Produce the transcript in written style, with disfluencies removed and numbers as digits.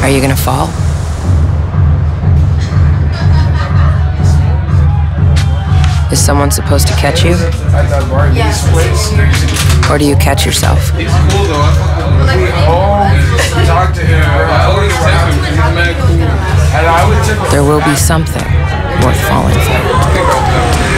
Are you gonna fall? Is someone supposed to catch you? Or do you catch yourself? He's cool though. Talk to him. I always tip him because he's mad cool. And I would tip him. There will be something worth falling for.